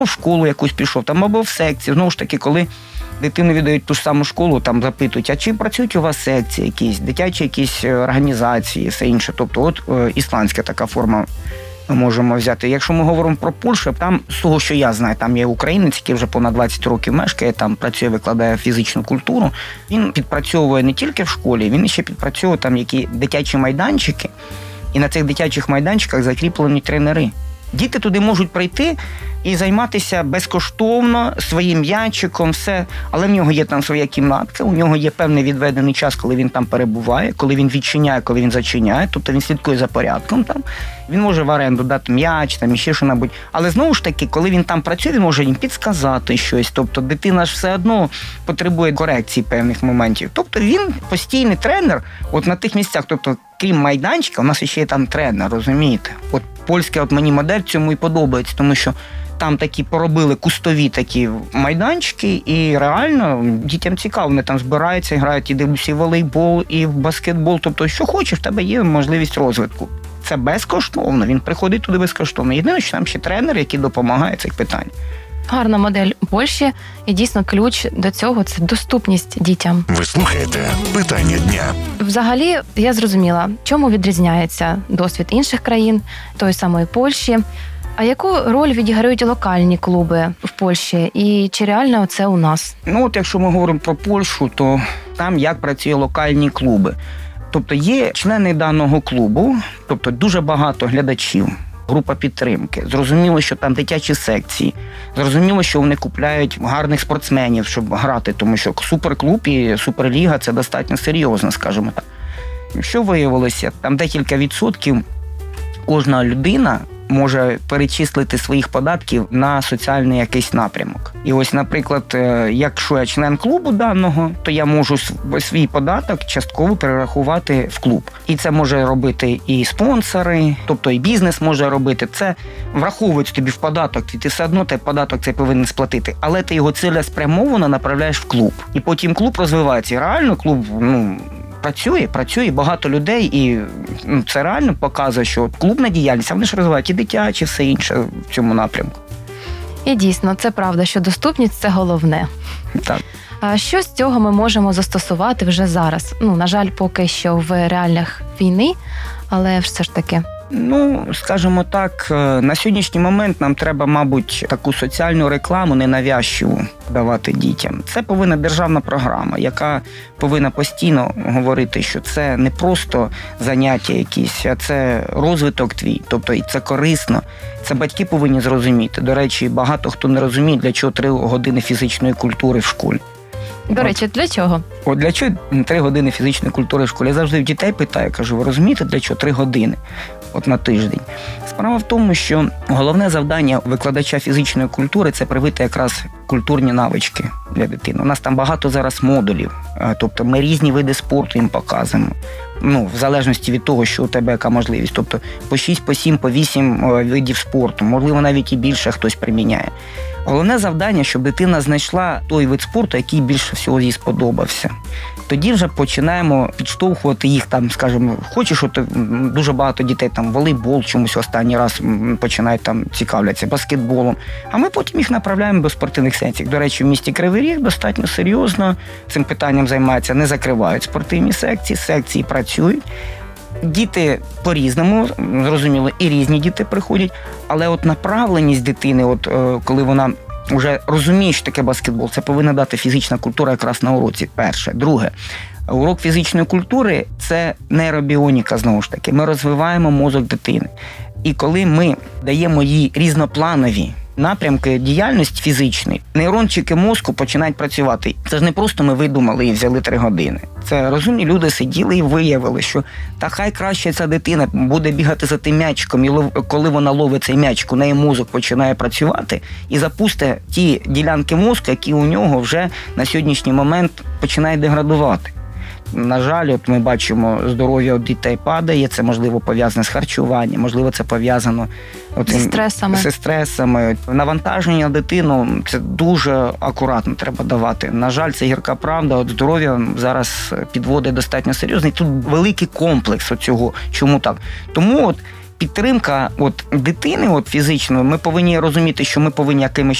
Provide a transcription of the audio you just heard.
в школу якусь пішов, там або в секцію. Знову ж таки, коли дитину віддають ту ж саму школу, там запитують, а чи працюють у вас секції якісь, дитячі якісь організації, все інше. Тобто от ісландська така форма ми можемо взяти. Якщо ми говоримо про Польщу, там, з того, що я знаю, там є українець, який вже понад 20 років мешкає, там працює, викладає фізичну культуру. Він підпрацьовує не тільки в школі, він ще підпрацьовує там які дитячі майданчики, і на цих дитячих майданчиках закріплені тренери. Діти туди можуть прийти і займатися безкоштовно своїм м'ячиком, все. Але в нього є там своя кімнатка, у нього є певний відведений час, коли він там перебуває, коли він відчиняє, коли він зачиняє, тобто він слідкує за порядком там. Він може в оренду дати м'яч, там ще що-небудь. Але знову ж таки, коли він там працює, він може їм підсказати щось. Тобто дитина ж все одно потребує корекції певних моментів. Тобто він постійний тренер от на тих місцях. Тобто, крім майданчика, у нас ще є там тренер, розумієте? От польська от мені модель цьому і подобається, тому що там такі поробили кустові такі майданчики, і реально дітям цікаво, вони там збираються, грають і дивляться і в волейбол, і в баскетбол. Тобто, що хочеш, в тебе є можливість розвитку. Це безкоштовно, він приходить туди безкоштовно. Єдине, що там ще тренер, який допомагає цих питань. Гарна модель Польщі, і дійсно ключ до цього – це доступність дітям. Ви слухаєте «Питання дня». Взагалі, я зрозуміла, чому відрізняється досвід інших країн, тої самої Польщі. А яку роль відіграють локальні клуби в Польщі? І чи реально це у нас? Ну, от якщо ми говоримо про Польщу, то там як працюють локальні клуби. Тобто є члени даного клубу, тобто дуже багато глядачів, група підтримки. Зрозуміло, що там дитячі секції. Зрозуміло, що вони купляють гарних спортсменів, щоб грати, тому що суперклуб і суперліга – це достатньо серйозно, скажімо так. Що виявилося? Там декілька відсотків кожна людина може перечислити своїх податків на соціальний якийсь напрямок. І ось, наприклад, якщо я член клубу даного, то я можу свій податок частково перерахувати в клуб. І це може робити і спонсори, тобто і бізнес може робити. Це враховують тобі в податок, і ти все одно той податок цей повинен сплатити. Але ти його цілеспрямовано направляєш в клуб. І потім клуб розвивається. І реально клуб, працює багато людей, і це реально показує, що клубна діяльність, а вони ж розвивають і дитячі, все інше в цьому напрямку. І дійсно, це правда, що доступність – це головне. Так. А що з цього ми можемо застосувати вже зараз? На жаль, поки що в реаліях війни, але все ж таки. Скажімо так, на сьогоднішній момент нам треба, мабуть, таку соціальну рекламу ненавязчиву давати дітям. Це повинна державна програма, яка повинна постійно говорити, що це не просто заняття якісь, а це розвиток твій, тобто і це корисно. Це батьки повинні зрозуміти. До речі, багато хто не розуміє, для чого 3 години фізичної культури в школі. До речі, для чого? Для чого 3 години фізичної культури в школі? Я завжди в дітей питаю, кажу, ви розумієте, для чого 3 години на тиждень? Справа в тому, що головне завдання викладача фізичної культури – це привити якраз культурні навички для дитини. У нас там багато зараз модулів, тобто ми різні види спорту їм показуємо. В залежності від того, що у тебе яка можливість. Тобто по 6, по 7, по 8 видів спорту, можливо, навіть і більше хтось приміняє. Головне завдання, щоб дитина знайшла той вид спорту, який більше всього їй сподобався. Тоді вже починаємо підштовхувати їх, там, скажімо, хочеш, от дуже багато дітей там волейбол чомусь останній раз починають там цікавляться баскетболом, а ми потім їх направляємо до спортивних секцій. До речі, в місті Кривий Ріг достатньо серйозно цим питанням займаються, не закривають спортивні секції працюють. Діти по-різному, зрозуміло, і різні діти приходять, але от направленість дитини, коли вона вже розуміє, що таке баскетбол, це повинна дати фізична культура якраз на уроці, перше. Друге, урок фізичної культури – це нейробіоніка, знову ж таки. Ми розвиваємо мозок дитини. І коли ми даємо їй різнопланові напрямки діяльності фізичної, нейрончики мозку починають працювати. Це ж не просто ми видумали і взяли 3 години. Це розумні люди сиділи і виявили, що хай краще ця дитина буде бігати за тим м'ячиком, і коли вона ловить цей м'ячик, у неї мозок починає працювати і запустить ті ділянки мозку, які у нього вже на сьогоднішній момент починають деградувати. На жаль, ми бачимо, здоров'я дітей падає, це, можливо, пов'язане з харчуванням, можливо, це пов'язано зі стресами. Навантаження на дитину – це дуже акуратно треба давати. На жаль, це гірка правда, здоров'я зараз підводить достатньо серйозно. І тут великий комплекс цього. Чому так? Тому підтримка от дитини, от фізичної, ми повинні розуміти, що ми повинні якимось